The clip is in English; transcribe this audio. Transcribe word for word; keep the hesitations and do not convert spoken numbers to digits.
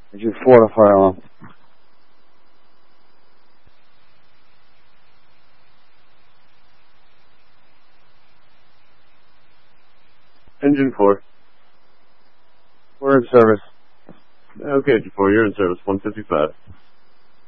Engine four to fire alarm. Engine four. We're in service. Okay, Engine four, you're in service, one fifty-five.